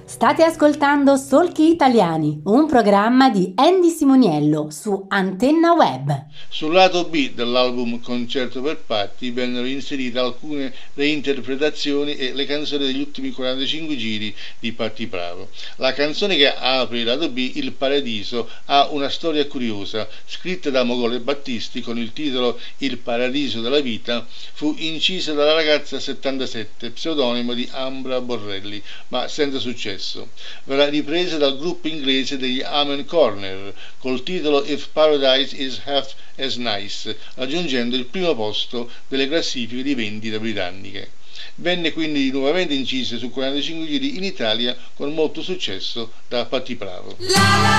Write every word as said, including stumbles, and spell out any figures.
State ascoltando Solchi Italiani, un programma di Andy Simoniello su Antenna Web. Sul lato B dell'album Concerto per Patti vennero inserite alcune reinterpretazioni e le canzoni degli ultimi quarantacinque giri di Patti Bravo. La canzone che apre il lato B, Il Paradiso, ha una storia curiosa. Scritta da Mogol e Battisti con il titolo Il Paradiso della Vita, fu incisa dalla ragazza settantasette, pseudonimo di Ambra Borrelli, ma senza successo. Verrà ripresa dal gruppo inglese degli Amen Corner col titolo If Paradise is Half as Nice, raggiungendo il primo posto delle classifiche di vendite britanniche. Venne quindi nuovamente incisa su quarantacinque giri in Italia con molto successo da Patti Bravo.